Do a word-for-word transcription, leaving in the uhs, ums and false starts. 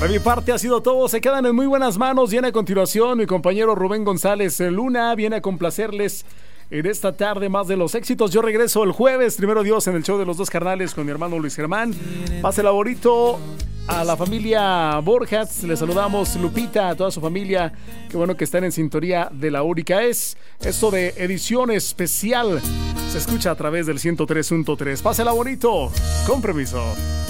De mi parte ha sido todo, se quedan en muy buenas manos. Viene a continuación mi compañero Rubén González Luna, viene a complacerles en esta tarde más de los éxitos. Yo regreso el jueves, primero Dios, en el show de los dos carnales con mi hermano Luis Germán. Pásela bonito. A la familia Borjas les saludamos, Lupita, a toda su familia. Qué bueno que están en sintonía de la única. Es esto de edición especial. Se escucha a través del ciento tres punto tres. Pásela bonito. Con permiso.